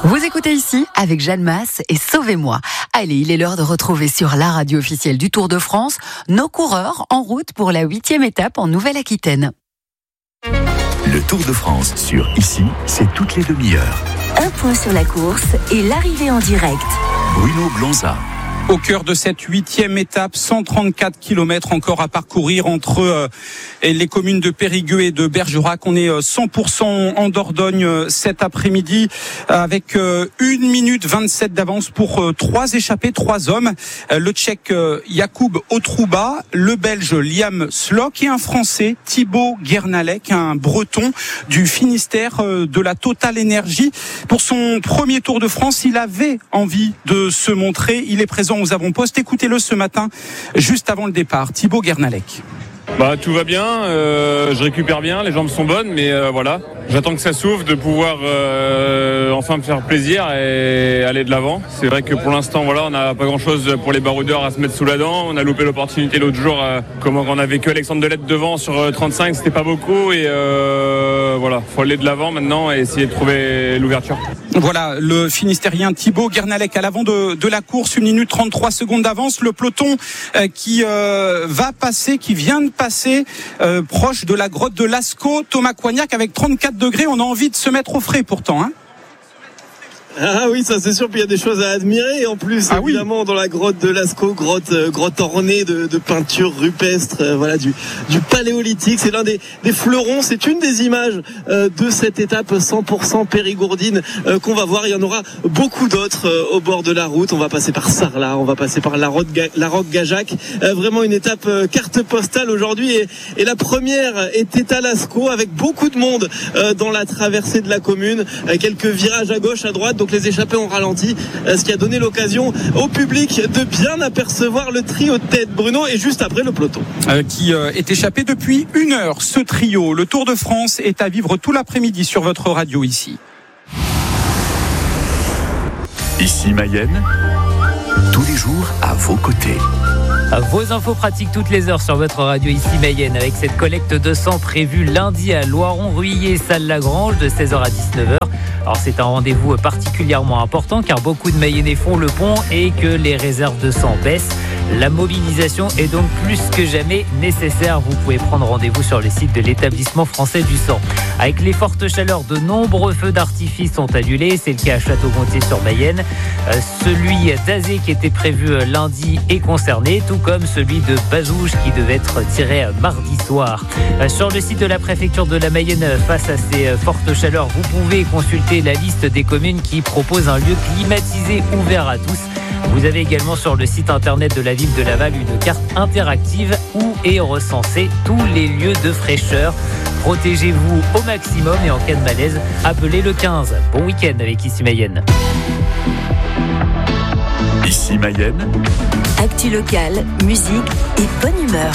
Vous écoutez ici avec Jeanne Masse et Sauvez-moi. Allez, il est l'heure de retrouver sur la radio officielle du Tour de France nos coureurs en route pour la 8e étape en Nouvelle-Aquitaine. Le Tour de France sur Ici, c'est toutes les demi-heures. Un point sur la course et l'arrivée en direct. Bruno Blonza. Au cœur de cette 8e étape, 134 km encore à parcourir entre les communes de Périgueux et de Bergerac. On est 100% en Dordogne cet après-midi avec 1 minute 27 d'avance pour 3 échappés, 3 hommes. Le Tchèque Jakub Otrouba, le Belge Liam Slock et un Français Thibaut Guernalec, un Breton du Finistère de la Total Energy. Pour son premier Tour de France, il avait envie de se montrer. Il est présent aux avant-postes. Écoutez-le ce matin, juste avant le départ. Thibaut Guernalec. Tout va bien, je récupère bien, les jambes sont bonnes, mais voilà. J'attends que ça s'ouvre, de pouvoir enfin me faire plaisir et aller de l'avant. C'est vrai que pour l'instant, voilà, on n'a pas grand-chose pour les baroudeurs à se mettre sous la dent. On a loupé l'opportunité l'autre jour, comment on avait que Alexandre Delette devant sur 35, c'était pas beaucoup et voilà, faut aller de l'avant maintenant et essayer de trouver l'ouverture. Voilà, le Finistérien Thibaut Guernalec à l'avant de la course, 1 minute 33 secondes d'avance. Le peloton qui va passer, qui vient de passer proche de la grotte de Lascaux. Thomas Coignac avec 34 degrés, on a envie de se mettre au frais pourtant, hein. Ah oui, ça c'est sûr, puis il y a des choses à admirer en plus, évidemment, dans la grotte de Lascaux, grotte ornée de peintures rupestres, voilà, du paléolithique. C'est l'un des fleurons, c'est une des images de cette étape 100% périgourdine qu'on va voir. Il y en aura beaucoup d'autres au bord de la route. On va passer par Sarlat, on va passer par la Roque-Gajac. Vraiment une étape carte postale aujourd'hui, et la première était à Lascaux avec beaucoup de monde dans la traversée de la commune, quelques virages à gauche, à droite. Donc les échappés ont ralenti, ce qui a donné l'occasion au public de bien apercevoir le trio de tête, Bruno, et juste après le peloton. Qui est échappé depuis 1 heure, ce trio. Le Tour de France est à vivre tout l'après-midi sur votre radio ici. Ici Mayenne, tous les jours à vos côtés. Vos infos pratiques toutes les heures sur votre radio ici Mayenne, avec cette collecte de sang prévue lundi à Loiron-Ruillé, Salle-Lagrange, de 16h à 19h. Alors c'est un rendez-vous particulièrement important car beaucoup de Mayennais font le pont et que les réserves de sang baissent. La mobilisation est donc plus que jamais nécessaire. Vous pouvez prendre rendez-vous sur le site de l'établissement français du sang. Avec les fortes chaleurs, de nombreux feux d'artifice sont annulés. C'est le cas à Château-Gontier-sur-Mayenne. Celui d'Azé qui était prévu lundi est concerné, tout comme celui de Bazouge qui devait être tiré mardi soir. Sur le site de la préfecture de la Mayenne, face à ces fortes chaleurs, vous pouvez consulter la liste des communes qui proposent un lieu climatisé ouvert à tous. Vous avez également sur le site internet de la ville de Laval une carte interactive où est recensé tous les lieux de fraîcheur. Protégez-vous au maximum et en cas de malaise, appelez le 15. Bon week-end avec Ici Mayenne. Ici Mayenne. Actu locale, musique et bonne humeur.